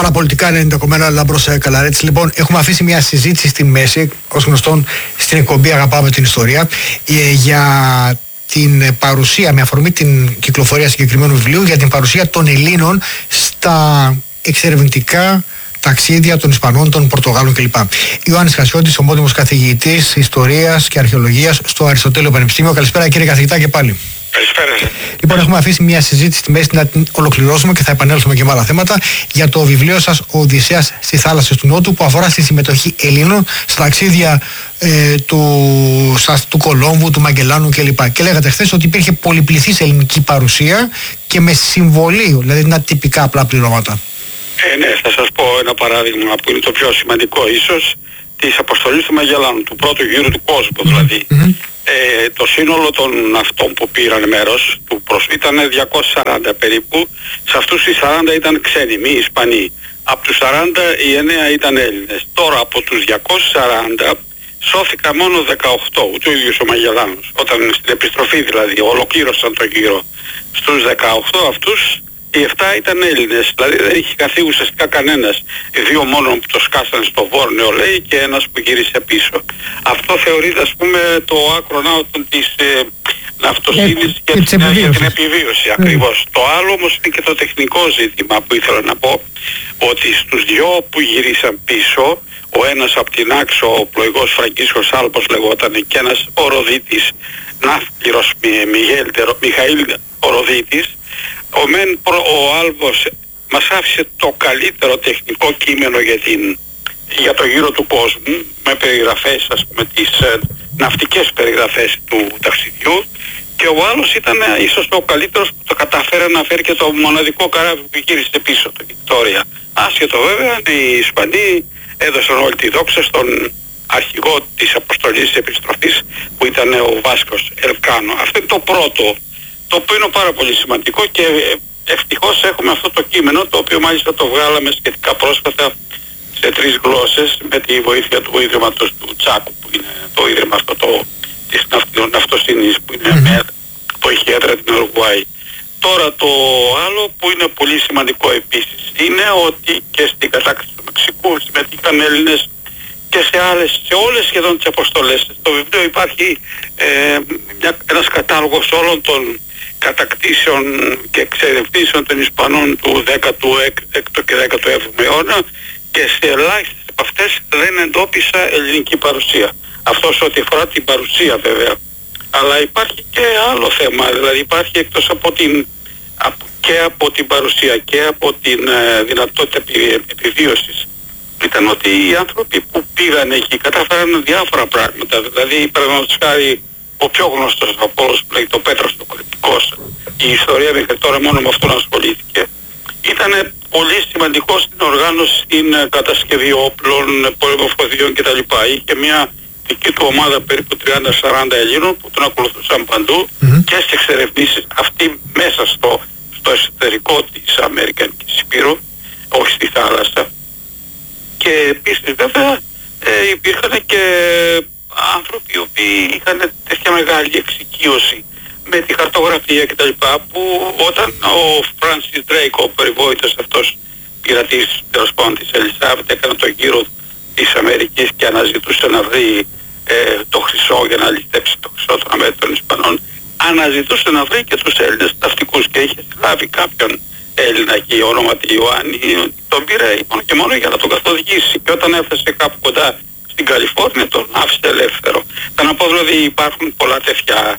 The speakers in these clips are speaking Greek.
Παραπολιτικά 90,1 Λάμπρος Καλαρέτης. Λοιπόν, έχουμε αφήσει μια συζήτηση στη μέση, ως γνωστόν στην εκπομπή Αγαπάμε την Ιστορία, για την παρουσία, με αφορμή την κυκλοφορία συγκεκριμένου βιβλίου, για την παρουσία των Ελλήνων στα εξερευνητικά ταξίδια των Ισπανών, των Πορτογάλων κλπ. Ιωάννης Χασιώτης, ομότιμος καθηγητής Ιστορίας και Αρχαιολογίας στο Αριστοτέλειο Πανεπιστήμιο. Καλησπέρα κύριε καθηγητά και πάλι. Καλησπέρα. Λοιπόν, έχουμε αφήσει μια συζήτηση στη μέση να την ολοκληρώσουμε και θα επανέλθουμε και με άλλα θέματα για το βιβλίο σας «Ο Οδυσσέας στις θάλασσες του Νότου», που αφορά στη συμμετοχή Ελλήνων στα ταξίδια του Κολόμβου, του Μαγκελάνου κλπ. Και λέγατε χθες ότι υπήρχε πολυπληθής ελληνική παρουσία και με συμβολή, δηλαδή είναι τυπικά απλά πληρώματα. Ναι, θα σας πω ένα παράδειγμα που είναι το πιο σημαντικό ίσως, της αποστολής του Μαγελάνου, του πρώτου γύρου του κόσμου δηλαδή. Το σύνολο των αυτών που πήραν μέρος ήταν 240 περίπου. Σε αυτούς οι 40 ήταν ξένοι, μη Ισπανοί. Από τους 40 οι 9 ήταν Έλληνες. Τώρα από τους 240 σώθηκαν μόνο 18, ούτε ο ίδιος ο Μαγελάνος. Όταν στην επιστροφή δηλαδή ολοκλήρωσαν το γύρο. Στους 18 αυτούς οι 7 ήταν Έλληνες, δηλαδή δεν είχε καθεί ουσιαστικά κανένας. Οι 2 μόνο που το σκάσανε στο Βόρνεο λέει και ένας που γύρισε πίσω. Αυτό θεωρείται ας πούμε το άκρονο της ναυτοσύνης για την επιβίωση ακριβώς. Το άλλο όμως είναι και το τεχνικό ζήτημα που ήθελα να πω, ότι στους 2 που γυρίσαν πίσω, ο ένας από την Άξο, ο πλοηγός Φραγκίσκος Άλπος λεγόταν, και ένας οροδίτης, ναύπληρος Μιχαήλ Οροδίτης. Ο Άλβος μας άφησε το καλύτερο τεχνικό κείμενο για το γύρο του κόσμου, με περιγραφές, ας πούμε, τις ναυτικές περιγραφές του ταξιδιού, και ο άλλος ήταν ίσως ο καλύτερος που το καταφέρε να φέρει και το μοναδικό καράβι που γύρισε πίσω, το Βικτόρια. Άσχετο βέβαια, οι Ισπανοί έδωσαν όλη τη δόξα στον αρχηγό της αποστολής της επιστροφής που ήταν ο Βάσκος Ελκάνο. Αυτό είναι το πρώτο, το οποίο είναι πάρα πολύ σημαντικό, και ευτυχώς έχουμε αυτό το κείμενο, το οποίο μάλιστα το βγάλαμε σχετικά πρόσφατα σε 3 γλώσσες με τη βοήθεια του Ίδρυματος του Τσάκου, που είναι το ίδρυμα αυτό της ναυτοσύνης που είναι που έχει έδρα την Ουρουγουάη. Τώρα το άλλο που είναι πολύ σημαντικό επίσης είναι ότι και στην κατάκτηση του Μεξικού συμμετείχαν Έλληνες και σε όλες σχεδόν τις αποστολές. Στο βιβλίο υπάρχει ένας κατάλογος όλων των κατακτήσεων και εξερευνήσεων των Ισπανών του 16ου και 17ου αιώνα, και σε ελάχιστες από αυτές δεν εντόπισα ελληνική παρουσία. Αυτό σε ό,τι αφορά την παρουσία βέβαια. Αλλά υπάρχει και άλλο θέμα, δηλαδή υπάρχει εκτός από την παρουσία και από την δυνατότητα επιβίωσης, ήταν ότι οι άνθρωποι που πήγαν εκεί κατάφεραν διάφορα πράγματα. Δηλαδή, παραδείγματος χάρη, ο πιο γνωστός από όλους που λέγεται ο Πέτρος ο Κρητικός, η ιστορία μέχρι τώρα μόνο με αυτόν ασχολήθηκε, ήταν πολύ σημαντικό στην οργάνωση, στην κατασκευή όπλων, πολεμοφοδίων κτλ. Είχε μια δική του ομάδα περίπου 30-40 Ελλήνων που τον ακολουθούσαν παντού και στις εξερευνήσεις. Αυτοί μέσα στο εσωτερικό της Αμερικανικής Υπήρου, όχι στη θάλασσα. Και επίσης βέβαια υπήρχαν και άνθρωποι οι οποίοι είχαν τέτοια μεγάλη εξοικείωση με τη χαρτογραφία κτλ. Που όταν ο Φράνσις Ντρέικ, ο περιβόητος αυτός πειρατής τέλος πάντων της Ελισάβετ, έκανε το γύρο της Αμερικής και αναζητούσε να βρει το χρυσό για να ληστέψει το χρυσό των Ισπανών, αναζητούσε να βρει και τους Έλληνες ναυτικούς, και είχε συλλάβει κάποιον Έλληνα εκεί ονόματι Ιωάννη, τον πήρε μόνο και μόνο για να τον καθοδηγήσει, και όταν έφτασε κάπου κοντά στην Καλιφόρνια τον άφησε ελεύθερο. Θα να πω δηλαδή υπάρχουν πολλά τέτοια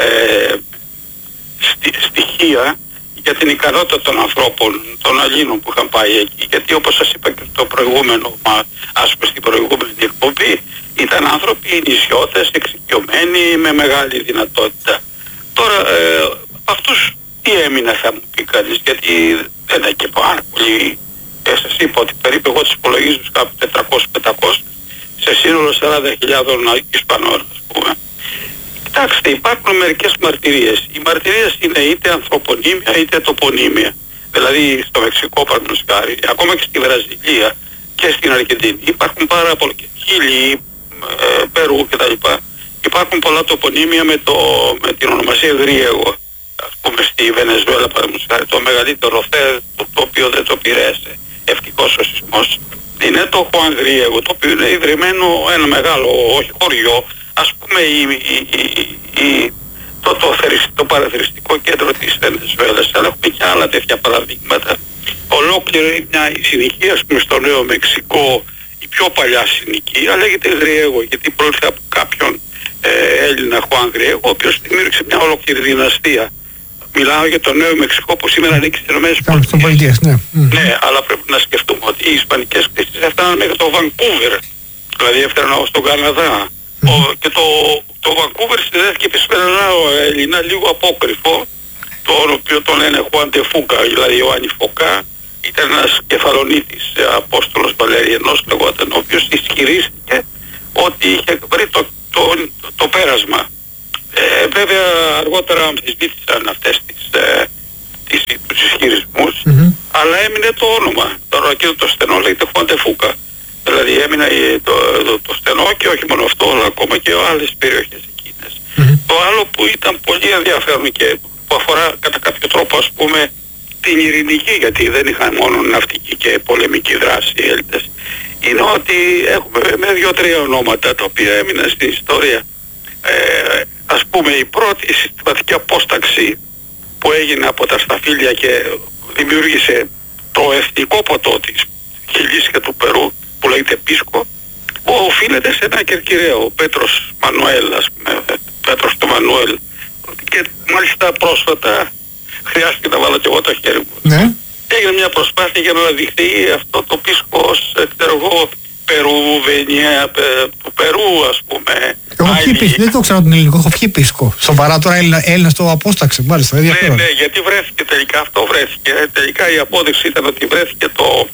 στοιχεία για την ικανότητα των ανθρώπων, των Ελλήνων που είχαν πάει εκεί, γιατί όπως σας είπα και στο προηγούμενο, ας πούμε στην προηγούμενη εκπομπή, ήταν άνθρωποι νησιώτες, εξοικειωμένοι, με μεγάλη δυνατότητα. Τώρα αυτούς τι έμεινε θα μου πει κανείς, γιατί δεν είναι και πάρα πολύ. Σας είπα ότι περίπου εγώ τους υπολογίζω κάπου 400-500 σε σύνολο 40.000 Ισπανών, ας πούμε. Κοιτάξτε, υπάρχουν μερικές μαρτυρίες. Οι μαρτυρίες είναι είτε ανθρωπονύμια είτε τοπονύμια. Δηλαδή στο Μεξικό, παραδείγματος χάρη, ακόμα και στη Βραζιλία και στην Αργεντινή υπάρχουν πάρα πολλοί, Χίλι, Περού κτλ. Υπάρχουν πολλά τοπονύμια με την ονομασία Γρίεγο. Ας πούμε στη Βενεζουέλα, παραδείγματος χάρη, το μεγαλύτερο θέρ, το οποίο δεν το πειραίσε. θρησκευτικός ο σεισμός, είναι το Χουάν Γριέγο, το οποίο είναι ιδρυμένο ένα μεγάλο, όχι χωριό, ας πούμε το παραθρηστικό κέντρο της Βενεζουέλας, αλλά έχουμε και άλλα τέτοια παραδείγματα. Ολόκληρη μια συνοικία, ας πούμε, στο Νέο Μεξικό, η πιο παλιά συνοικία λέγεται Γριέγο, γιατί πρόκειται από κάποιον Έλληνα Χουάν Γριέγο, ο οποίος δημιούργησε μια ολόκληρη δυναστεία. Μιλάω για το Νέο Μεξικό που σήμερα ανήκει στις ΗΠΑ. Ναι, αλλά πρέπει να σκεφτούμε ότι οι ισπανικές κτήσεις έφταναν μέχρι το Βανκούβερ, δηλαδή έφταναν στον Καναδά. Και το Βανκούβερ συνδέθηκε επίσης με ένα Έλληνα λίγο απόκρυφο, τον οποίο τον λένε Χουάν ντε Φούκα, δηλαδή Ιωάννη Φωκά. Ήταν ένας κεφαλονίτης, Απόστολος Βαλέριενος λεγόταν, ο οποίος ισχυρίστηκε ότι είχε βρει το πέρασμα. Βέβαια αργότερα αμφισβήτησαν αυτές τους ισχυρισμούς, αλλά έμεινε το όνομα. Τώρα και το στενό λέγεται Χουάν ντε Φούκα. Δηλαδή έμεινε το στενό και όχι μόνο αυτό, αλλά ακόμα και άλλες περιοχές εκείνες. Το άλλο που ήταν πολύ ενδιαφέρον και που αφορά κατά κάποιο τρόπο, ας πούμε, την ειρηνική, γιατί δεν είχαν μόνο ναυτική και πολεμική δράση οι Έλληνες, είναι ότι έχουμε με 2-3 ονόματα τα οποία έμειναν στην ιστορία. Ας πούμε, η πρώτη συστηματική απόσταξη που έγινε από τα σταφύλια και δημιούργησε το εθνικό ποτό της Χιλής και του Περού, που λέγεται Πίσκο, οφείλεται σε ένα Κερκυραίο, ο Πέτρος Μανουέλ, ας πούμε, Πέτρος του Μανουέλ, και μάλιστα πρόσφατα χρειάστηκε να βάλω και εγώ το χέρι μου. Ναι. Έγινε μια προσπάθεια για να αναδειχθεί αυτό το Πίσκο ως, ξέρω εγώ, Περουβενία, του Περού, ας πούμε. Έχω πιει Πίσκο, δεν το ξέρω τον ελληνικό, έχω πιει Πίσκο. Σοβαρά τώρα Έλληνας το απόσταξε, μάλιστα. Ναι, γιατί βρέθηκε τελικά, αυτό βρέθηκε. Τελικά η απόδειξη ήταν ότι βρέθηκε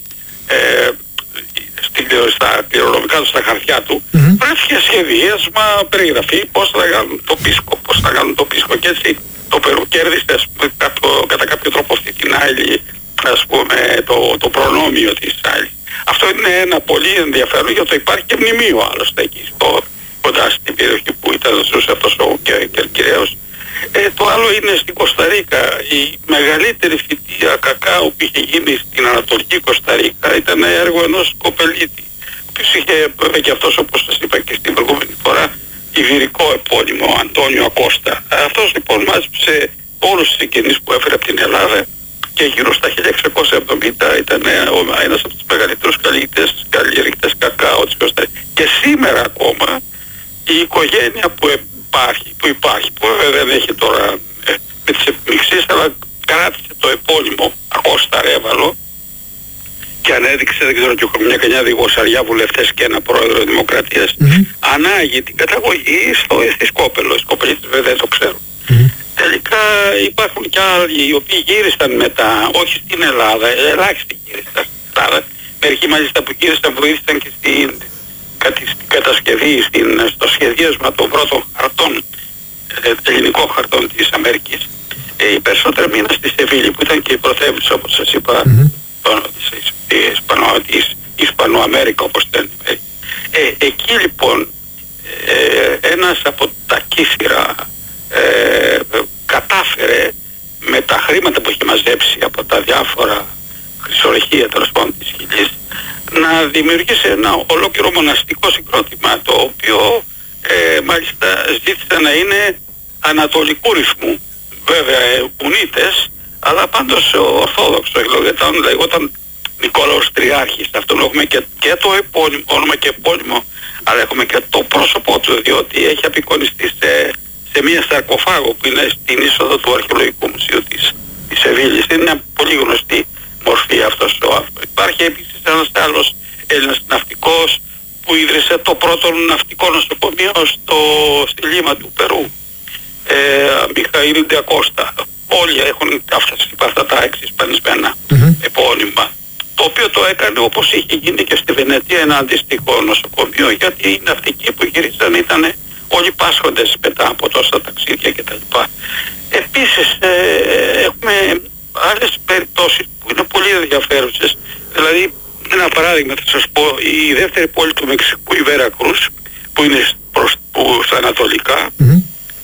στα κληρονομικά του, στα χαρτιά του, βρέθηκε σχεδίασμα, περιγραφή πώς θα κάνουν το Πίσκο, και έτσι το Περού κέρδισε, ας πούμε, κατά κάποιο τρόπο αυτή την άλλη, ας πούμε, το προνόμιο της άλλης. Αυτό είναι ένα πολύ ενδιαφέρον, γιατί υπάρχει και μνημείο άλλωστε εκεί κοντά στην περιοχή που ζούσε αυτός ο Κερκυραίος. Το άλλο είναι στην Κοσταρίκα. Η μεγαλύτερη φυτεία κακάου που είχε γίνει στην Ανατολική Κοσταρίκα ήταν έργο ενός κοπελίτη, ο οποίος είχε βέβαια και αυτός, όπως σας είπα και στην προηγούμενη φορά, ιβηρικό επώνυμο, Αντώνιο Ακώστα. Αυτός λοιπόν μάζεψε όλους τους συγγενείς που έφερε από την Ελλάδα και γύρω στα 1670 ήταν ένας από τους μεγαλύτερους καλλιεργητές κακάου της Κοσταρίκας. Και σήμερα ακόμα η οικογένεια που υπάρχει, που βέβαια δεν έχει τώρα με τις επιμιξίες, αλλά κράτησε το επώνυμο Ακώστα Ρέβαλο και ανέδειξε, δεν ξέρω, και μια κανιά διγοσαριά βουλευτές και ένα πρόεδρο Δημοκρατίας, ανάγει την καταγωγή στις Σκόπελο. Οι Σκοπελίτες βέβαια δεν το ξέρουν. Τελικά υπάρχουν και άλλοι οι οποίοι γύρισαν μετά, όχι στην Ελλάδα, ελάχιστοι γύρισαν στην Ελλάδα, μερικοί μάλιστα που γύρισαν βοήθησαν και στην κατασκευή, στο σχεδίασμα των πρώτων χαρτών, ελληνικών χαρτών της Αμερικής. Οι περισσότεροι μείναν στη Σεβίλη, που ήταν και η πρωτεύουσα, όπως σας είπα, της Ισπανοαμέρικα, όπως ήταν. Εκεί λοιπόν ένας από τα κύθυρα κατάφερε με τα χρήματα που είχε μαζέψει από τα διάφορα χρυσορυχεία, τέλος πάντων, της Χιλής, να δημιουργήσει ένα ολόκληρο μοναστικό συγκρότημα, το οποίο μάλιστα ζήτησε να είναι ανατολικού ρυθμού. Βέβαια Ουνίτες, αλλά πάντως ορθόδοξο, λεγόταν Νικόλαος Τριάρχης. Αυτόν έχουμε και το όνομα και επώνυμο, αλλά έχουμε και το πρόσωπό του, διότι έχει απεικονιστεί σε μια σαρκοφάγο που είναι στην είσοδο του Αρχαιολογικού Μουσείου της Σεβίλης. Είναι μια πολύ γνωστή μορφή αυτός ο άνθρωπος. Υπάρχει επίσης ένας άλλος Έλληνας ναυτικός που ίδρυσε το πρώτο ναυτικό νοσοκομείο στη Λίμα του Περού, Μιχαήλ ντε Ακώστα. Όλοι έχουν αυτά τα εξισπανισμένα επώνυμα, το οποίο το έκανε όπως είχε γίνει και στη Βενετία ένα αντίστοιχο νοσοκομείο, γιατί οι ναυτικοί που γύρισαν ήταν όλοι πάσχοντες μετά από τόσα ταξίδια κτλ. Επίσης έχουμε άλλες περιπτώσεις που είναι πολύ ενδιαφέρουσες. Δηλαδή, ένα παράδειγμα θα σας πω, η δεύτερη πόλη του Μεξικού, η Βέρα Κρούς, που είναι στα ανατολικά,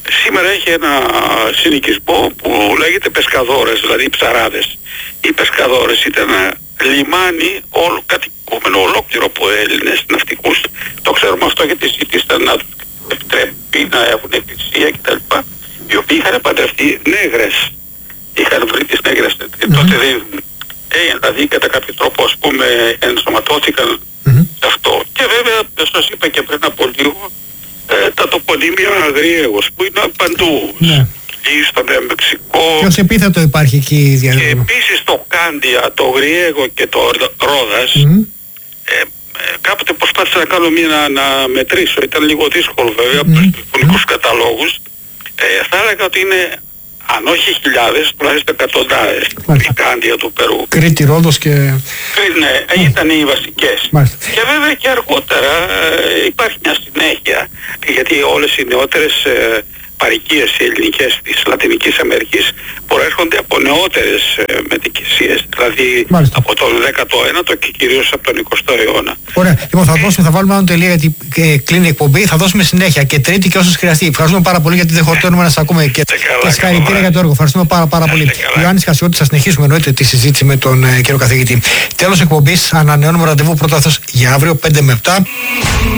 σήμερα έχει ένα συνοικισμό που λέγεται Πεσκαδόρες, δηλαδή ψαράδες. Οι Πεσκαδόρες ήταν ένα λιμάνι κατοικούμενο ολόκληρο από Έλληνες ναυτικούς. Το ξέρουμε αυτό γιατί ζήτησαν να τους επιτρέπει να έχουν εκκλησία κτλ. Οι οποίοι είχαν παντρευτεί νέγρες. Είχαν βρει τις νέγρες. Τότε δηλαδή κατά κάποιο τρόπο ας πούμε ενσωματώθηκαν σε αυτό. Και βέβαια σας είπα και πριν από λίγο τα τοπονύμια Αγριέγος που είναι παντού. Στον Μεξικό. Ποιος επίθετο υπάρχει εκεί και επίσης το Κάντια, το Γριέγο και το Ρόδας. Κάποτε προσπάθησα να κάνω να μετρήσω. Ήταν λίγο δύσκολο βέβαια από τους τηλεφωνικούς καταλόγους. Θα έλεγα ότι είναι, αν όχι χιλιάδες, τουλάχιστον εκατοντάδες η Κάντια του Περού. Κρήτη, Ρόδος και... Ναι, ήταν οι βασικές. Και βέβαια και αργότερα υπάρχει μια συνέχεια, γιατί όλες οι νεότερες παροικίες οι ελληνικές της Λατινικής Αμερικής προέρχονται από νεότερες μετικησίες, δηλαδή από τον 19ο και κυρίως από τον 20ο αιώνα. Ωραία, λοιπόν θα βάλουμε άλλο τελεία γιατί κλείνει η εκπομπή, θα δώσουμε συνέχεια και τρίτη και όσους χρειαστεί. Ευχαριστούμε πάρα πολύ γιατί δεν χορταίνουμε να σας ακούμε και συγχαρητήρια για το έργο. Ευχαριστούμε πάρα πολύ. Ιωάννης Χασιώτης, θα συνεχίσουμε εννοείται τη συζήτηση με τον κύριο καθηγητή. Τέλος εκπομπής, ανανεώνουμε ραντεβού πρώτα για αύριο 5 με 7.